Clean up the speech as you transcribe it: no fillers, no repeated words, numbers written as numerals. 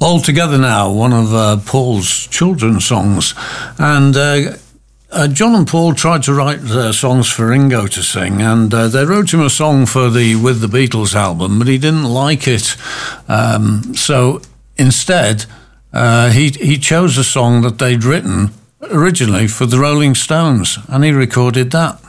All Together Now, one of Paul's children's songs. And John and Paul tried to write songs for Ringo to sing, and they wrote him a song for the With the Beatles album, but he didn't like it. So instead, he chose a song that they'd written originally for the Rolling Stones, and he recorded that.